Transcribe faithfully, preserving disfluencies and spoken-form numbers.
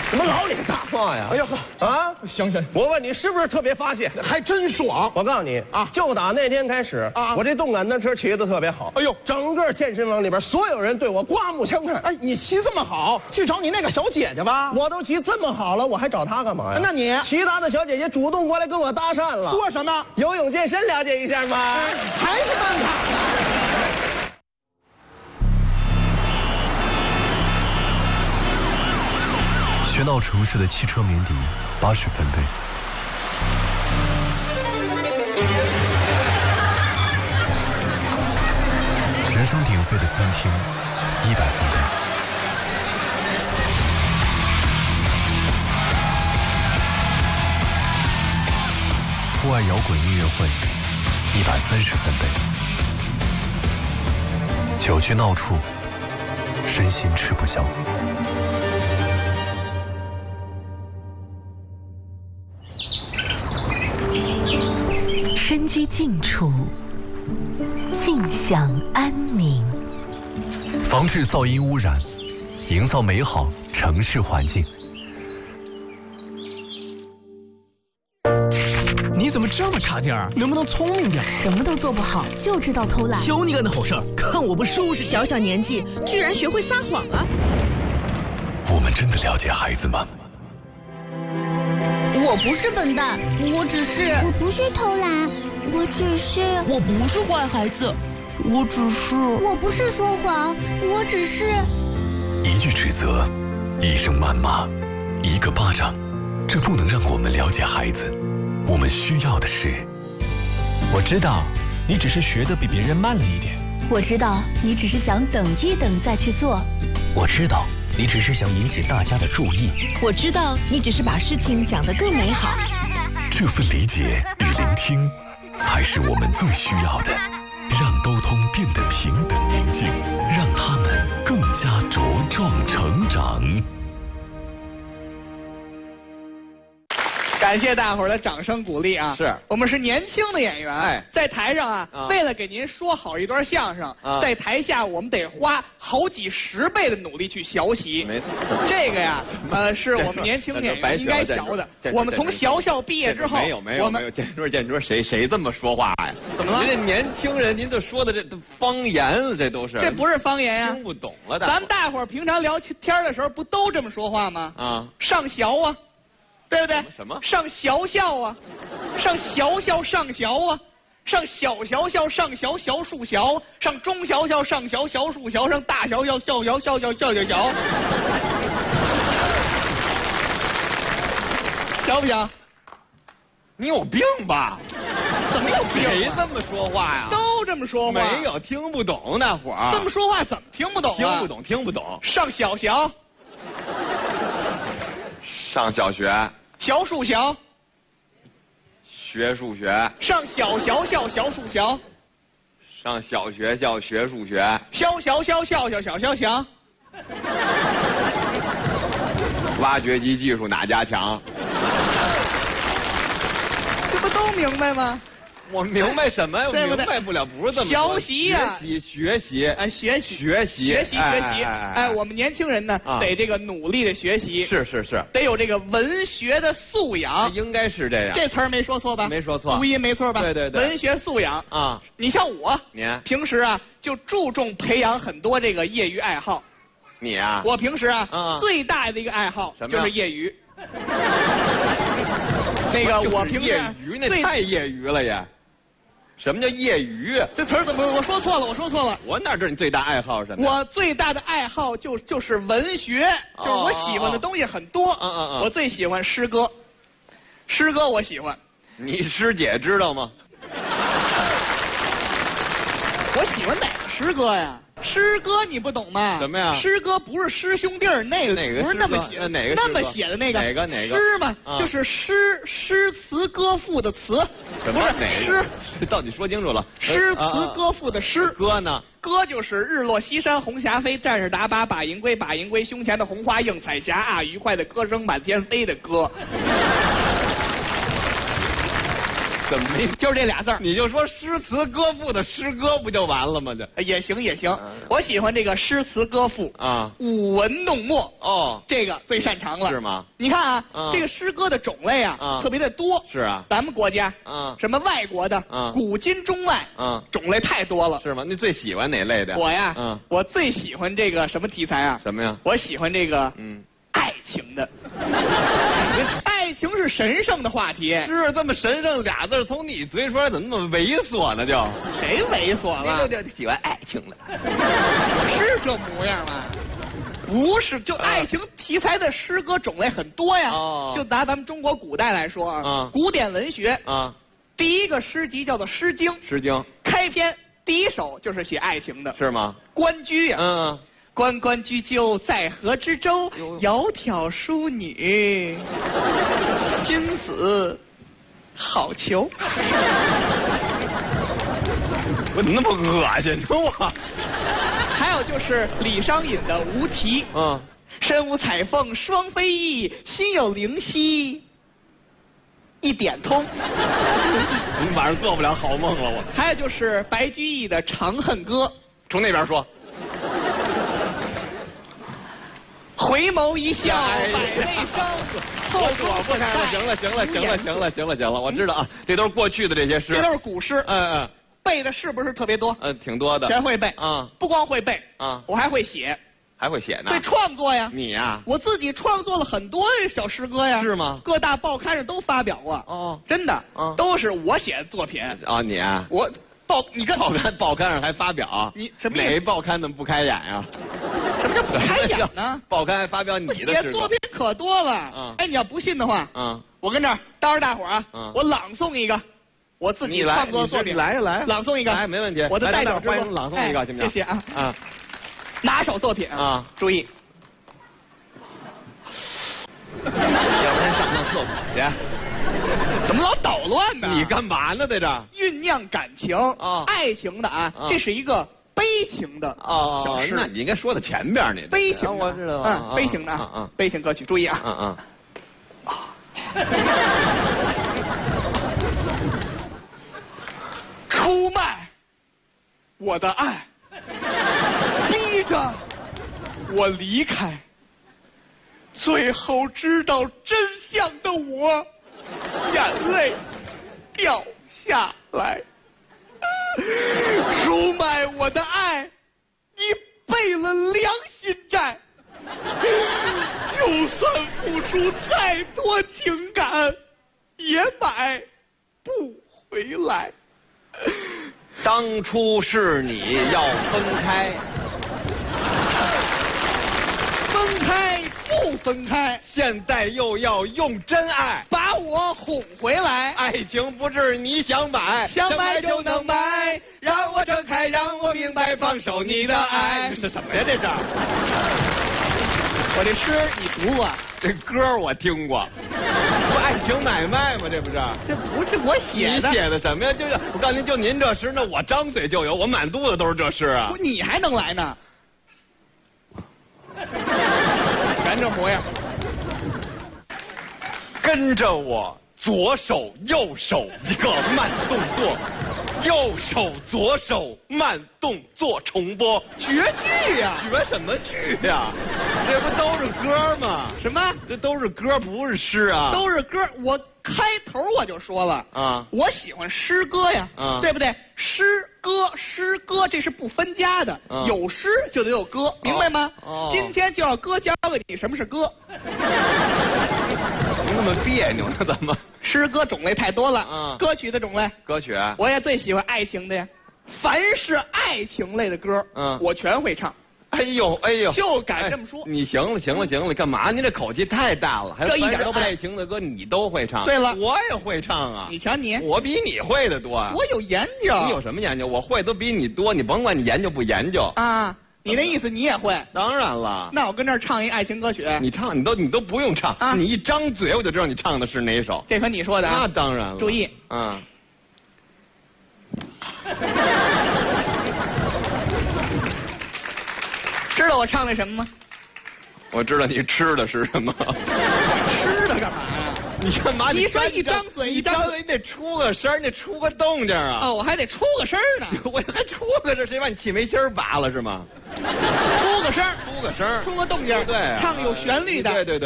怎么老脸大话呀？ 哎呀呵啊！ 行行， 我问你是不是特别发泄？ 还真爽。 我告诉你啊， 就打那天开始啊， 我这动感单车骑得特别好。 哎呦， 整个健身房里边所有人对我刮目相看。 哎，你骑这么好，去找你那个小姐姐吧。 我都骑这么好了，我还找她干嘛呀？ 那你其他的小姐姐主动过来跟我搭讪了， 说什么？ 游泳健身了解一下吗？ 还是办卡的。 喧闹城市的汽车鸣笛八十分贝，人声鼎沸的餐厅一百分贝，户外摇滚音乐会一百三十分贝，酒局闹处身心吃不消。 身居静处，静享安宁。 防治噪音污染，营造美好城市环境。 你怎么这么差劲儿？能不能聪明点？ 什么都做不好，就知道偷懒。 求你干的好事儿，看我不收拾！ 小小年纪居然学会撒谎了。 我们真的了解孩子吗？ 我不是笨蛋，我只是…… 我不是偷懒，我只是…… 我不是坏孩子，我只是…… 我不是说谎，我只是…… 一句指责，一声谩骂，一个巴掌，这不能让我们了解孩子。我们需要的是…… 我知道，你只是学得比别人慢了一点。 我知道，你只是想等一等再去做。 我知道。你只是想引起大家的注意。 我知道，你只是把事情讲得更美好。 这份理解与聆听，才是我们最需要的。让沟通变得平等宁静，让他们更加茁壮成长。 感谢大伙儿的掌声鼓励啊！ 是我们是年轻的演员， 哎， 在台上啊， 啊为了给您说好一段相声， 啊在台下我们得花好几十倍的努力去学习。 没错， 这个呀，呃，是我们年轻的演员应该学的。我们从学校毕业之后， 没有没有没有，建筑建筑谁谁这么说话呀？ 怎么了？ 您这年轻人，您这说的这都方言了，这都是。 这不是方言呀， 听不懂了。 咱们大伙儿平常聊天的时候，不都这么说话吗？ 啊， 上学啊。对不对？ 什么？ 上小校啊，上小校上学啊，上小学校上小小数学，上中小校上小小数学，上大小校小小小小小小小，小不小？ 你有病吧？ 怎么有病？ 谁这么说话呀？ 都这么说话。 没有，听不懂那会儿。 这么说话怎么听不懂啊？ 听不懂，听不懂。 上小学。 上小学， 小数学， 学数学； 上小学校小数学， 上小学校学数学； 小小小小小小小小， 挖掘机技术哪家强？ 这不都明白吗？ 我明白什么呀？我明白不了，不是这么学习呀， 学习学习， 哎，学习学习学习学习，哎，我们年轻人呢，得这个努力的学习， 是是是， 得有这个文学的素养， 应该是这样。 这词儿没说错吧？ 没说错， 读音没错吧？ 对对对， 文学素养啊， 你像我， 你平时啊就注重培养很多这个业余爱好。 你啊， 我平时啊最大的一个爱好就是业余。那个我平时业余那太业余了也。什么叫业余？ 这词儿怎么我说错了？我说错了。 我哪知道你最大爱好是什么？ 我最大的爱好就就是文学， 哦、 就是我喜欢的东西很多。 嗯嗯嗯。 我最喜欢诗歌，诗歌我喜欢。 你师姐知道吗？ 我喜欢哪个诗歌呀？诗歌你不懂吗？ 什么呀？ 诗歌不是师兄弟儿那个， 哪个不是那么写， 哪个那么写的那个哪个哪个诗嘛， 啊、 就是诗诗词歌赋的词， 什么不是哪诗？ 到底说清楚了。 诗词歌赋的诗， 歌呢？ 歌就是日落西山红霞飞，战士打靶把银归，把银归胸前的红花映彩霞啊，愉快的歌声满天飞的歌。 怎么没？ 就是这俩字儿。 你就说诗词歌赋的诗歌不就完了吗？这也行也行，我喜欢这个诗词歌赋啊， 舞文弄墨哦， 这个最擅长了， 是吗？ 你看啊， 嗯这个诗歌的种类啊， 嗯特别的多。 是啊， 咱们国家， 嗯， 什么外国的， 嗯， 古今中外， 嗯， 种类太多了。 是吗？你最喜欢哪类的？ 我呀， 嗯， 我最喜欢这个什么题材啊？ 什么呀？ 我喜欢这个， 嗯， 爱情的。爱情是神圣的话题， 是这么神圣俩字，从你嘴说怎么那么猥琐呢？就谁猥琐了？ 就就喜欢爱情了， 是这模样吗？不是，就爱情题材的诗歌种类很多呀。 哦， 就拿咱们中国古代来说啊， 嗯， 古典文学啊， 第一个诗集叫做《诗经》，《 诗经》 开篇第一首就是写爱情的， 是吗？ 关雎呀， 嗯。 关关雎鸠，在河之洲。窈窕淑女，君子好逑。 我怎么那么恶心呢？我。 还有就是李商隐的《无题》。 嗯。 身无彩凤双飞翼，心有灵犀一点通。 你晚上做不了好梦了，我。 还有就是白居易的《长恨歌》。 从那边说。 回眸一笑百媚生， 我躲不开了。行了，行了，行了，行了，行了，行了，我知道啊，这都是过去的这些诗， 这都是古诗。 嗯嗯， 背的是不是特别多？ 嗯，挺多的， 全会背啊。 不光会背啊， 我还会写， 还会写呢。 会创作呀。 你呀， 我自己创作了很多小诗歌呀。 是吗？ 各大报刊上都发表过。 哦， 真的，都是我写的作品。 啊，你啊， 我。报你跟报刊报刊上还发表， 你什么哪报刊怎么不开眼呀？ 什么叫不开眼呢？ 报刊还发表你的诗歌， 写作品可多了。嗯，哎，你要不信的话， 嗯， 我跟这儿当着大伙儿啊， 嗯， 我朗诵一个我自己创作的作品， 来呀来， 朗诵一个， 来没问题。 我的代表之作， 欢迎朗诵一个，行不行？ 谢谢啊啊， 拿手作品啊， 注意， 要不然上趟厕所去。 怎么老捣乱呢？ 你干嘛呢？在这儿酝酿感情啊， 爱情的啊，这是一个悲情的哦小诗。 那你应该说到前边那悲情， 我知道嗯，悲情的啊，悲情歌曲，注意啊， 嗯嗯。 出卖我的爱，逼着我离开，最后知道真相的我。眼泪掉下来，出卖我的爱，你背了良心债。就算付出再多情感，也买不回来。 当初是你要分开， 分开不分开， 现在又要用真爱把我哄回来。 爱情不是你想买， 想买就能买，让我睁开，让我明白，放手你的爱。 这是什么呀？这是？ 我这诗你读过？ 这歌我听过，不爱情买卖吗？这不是？ 这不是我写的。 你写的什么呀？就是我告诉您，就您这诗，那我张嘴就有，我满肚子都是这诗啊。 不，你还能来呢？全这模样。 跟着我，左手右手一个慢动作，右手左手慢动作重播。 绝句呀！ 绝什么句呀？这不都是歌吗？ 什么？ 这都是歌，不是诗啊！ 都是歌。我开头我就说了啊，我喜欢诗歌呀，啊，对不对？诗歌，诗歌这是不分家的，啊，有诗就得有歌，明白吗？哦，今天就要哥教给你什么是歌。 那么别扭呢？怎么？ 诗歌种类太多了啊！歌曲的种类， 歌曲， 我也最喜欢爱情的呀。凡是爱情类的歌，嗯，我全会唱。 哎呦哎呦， 就敢这么说。 你行了行了行了，干嘛？您这口气太大了。 这一点都不爱情的歌你都会唱。 对了， 我也会唱啊。 你瞧你， 我比你会的多啊。 我有研究。 你有什么研究？我会都比你多，你甭管你研究不研究啊。你那意思你也会？ 当然了。 那我跟这儿唱一爱情歌曲。 你唱，你都你都不用唱啊！你一张嘴我就知道你唱的是哪首。 这可你说的啊？ 那当然了。 注意， 嗯。 知道我唱的什么吗？ 我知道你吃的是什么。 我吃的干嘛呀？ 你干嘛？ 你说一张嘴一张嘴， 你得出个声，你得出个动静啊！ 哦，我还得出个声呢。 我还出个声，谁把你气没芯儿拔了是吗？ 出个声， 出个声， 出个动静， 对、啊， 唱有旋律的。 对对对。